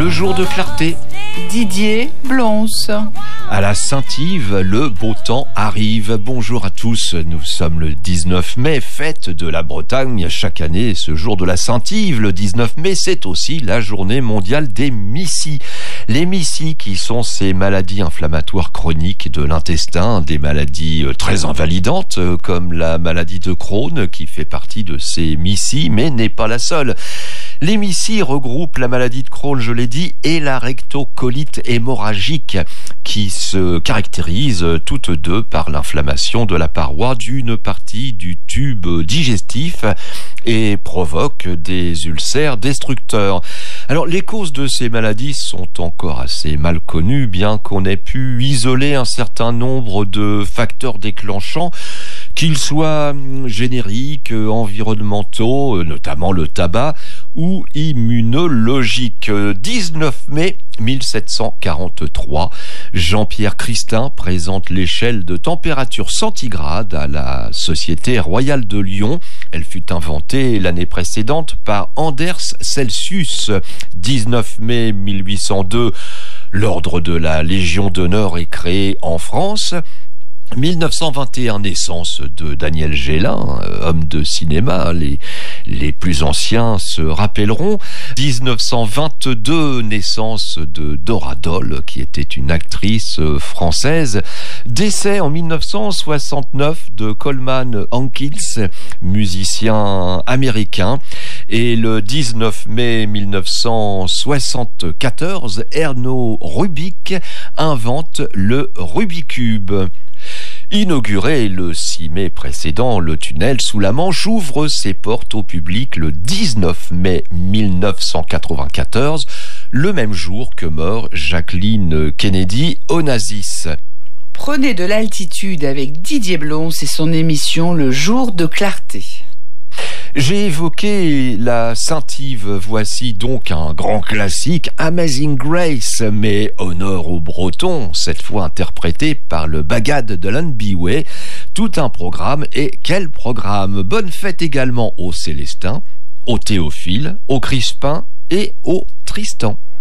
le jour de clarté. Didier Blons. À la Saint-Yves, le beau temps arrive. Bonjour à tous, nous sommes le 19 mai, fête de la Bretagne. Chaque année, ce jour de la Saint-Yves, le 19 mai, c'est aussi la journée mondiale des MICI. Les MICI qui sont ces maladies inflammatoires chroniques de l'intestin, des maladies très invalidantes comme la maladie de Crohn qui fait partie de ces MICI, mais n'est pas la seule. Les MICI regroupent la maladie de Crohn, je l'ai dit, et la rectocolite hémorragique qui se caractérisent toutes deux par l'inflammation de la paroi d'une partie du tube digestif et provoquent des ulcères destructeurs. Alors, les causes de ces maladies sont encore assez mal connues, bien qu'on ait pu isoler un certain nombre de facteurs déclenchants, qu'ils soient génériques, environnementaux, notamment le tabac, ou immunologiques. 19 mai 1743, Jean-Pierre Christin présente l'échelle de température centigrade à la Société royale de Lyon. Elle fut inventée l'année précédente par Anders Celsius. 19 mai 1802, l'ordre de la Légion d'honneur est créé en France. 1921, naissance de Daniel Gélin, homme de cinéma, les plus anciens se rappelleront. 1922, naissance de Dora Dole, qui était une actrice française. Décès en 1969 de Coleman Hawkins, musicien américain. Et le 19 mai 1974, Erno Rubik invente le Rubikube. Inauguré le 6 mai précédent, le tunnel sous la Manche ouvre ses portes au public le 19 mai 1994, le même jour que meurt Jacqueline Kennedy Onassis. Prenez de l'altitude avec Didier Blons et son émission Le jour de clarté. J'ai évoqué la Saint-Yves, voici donc un grand classique, Amazing Grace, mais honneur aux Bretons, cette fois interprété par le Bagad de l'Anbiway. Tout un programme, et quel programme! Bonne fête également aux Célestins, aux Théophile, aux Crispin et aux Tristan.